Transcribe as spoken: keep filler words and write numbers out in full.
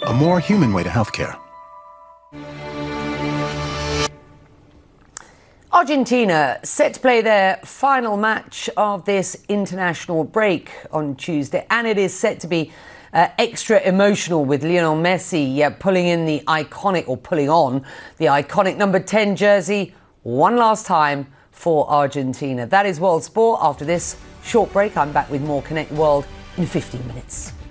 a more human way to healthcare. Argentina set to play their final match of this international break on Tuesday, and it is set to be uh, extra emotional with Lionel Messi uh, pulling in the iconic, or pulling on the iconic number ten jersey one last time for Argentina. That is World Sport. After this short break, I'm back with more Connect World in fifteen minutes.